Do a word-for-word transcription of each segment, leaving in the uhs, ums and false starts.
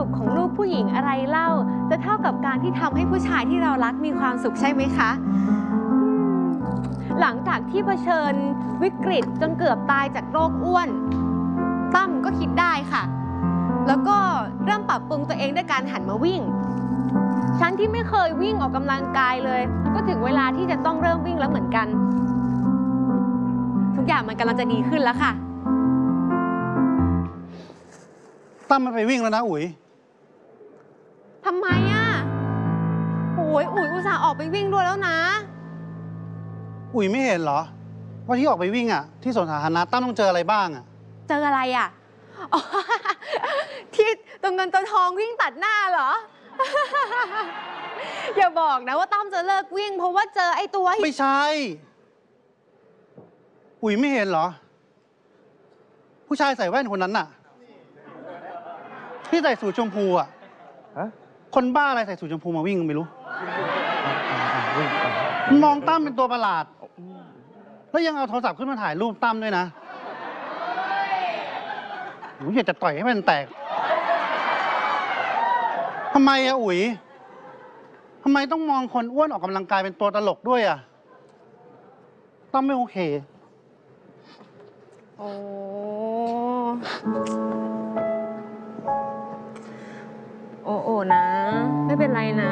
ขของลูกผู้หญิงอะไรเล่าจะเท่ากับการที่ทำให้ผู้ชายที่เรารักมีความสุขใช่ไหมคะหลังจากที่เผชิญวิกฤตจนเกือบตายจากโรคอ้วนตั้มก็คิดได้ค่ะแล้วก็เริ่มปรับปรุงตัวเองด้วยการหันมาวิ่งฉันที่ไม่เคยวิ่งออกกำลังกายเลยก็ถึงเวลาที่จะต้องเริ่มวิ่งแล้วเหมือนกันทุกอย่างมันกำลังจะดีขึ้นแล้วค่ะตั้มมันไปวิ่งแล้วนะอุ๋ยทำไมอ่ะโอ้ยอุ๋ยอุตส่าห์ออกไปวิ่งด้วยแล้วนะอุ๋ยไม่เห็นเหรอว่าที่ออกไปวิ่งอ่ะที่สวนสาธารณะตั้มต้องเจออะไรบ้างอ่ะเจออะไรอ่ะที่ตัวเงินตัวทองวิ่งตัดหน้าเหรอ อย่าบอกนะว่าตั้มจะเลิกวิ่งเพราะว่าเจอไอ้ตัวไม่ใช่อุ๋ยไม่เห็นเหรอผู้ชายใส่แว่นคนนั้นน่ะที่ใส่สูทชมพูอ่ะคนบ้าอะไรใส่สูทชมพูมาวิ่งไม่รู้มองตั้มเป็นตัวประหลาดแล้วยังเอาโทรศัพท์ขึ้นมาถ่ายรูปตั้มด้วยนะอุ๋ยอยากจะต่อยให้มันแตกทำไมอะอุ๋ยทำไมต้องมองคนอ้วนออกกำลังกายเป็นตัวตลกด้วยอะตั้มไม่โอเคโอ้โอ้โอ้นะไม่เป็นไรนะ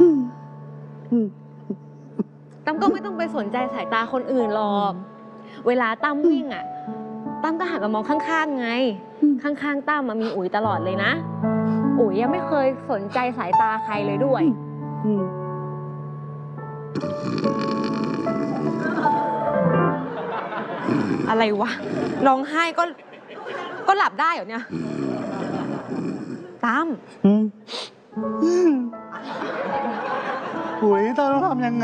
ตั้มก็ไม่ต้องไปสนใจสายตาคนอื่นหรอกเวลาตั้มวิ่งอ่ะตั้มก็หันมามองข้างๆไงข้างๆตั้มมีอุ๋ยตลอดเลยนะอุ๋ยยังไม่เคยสนใจสายตาใครเลยด้วยอะไรวะร้องไห้ก็ก็หลับได้เหรอเนี่ยตั้มอุ๋ยตั้มต้องทำยังไง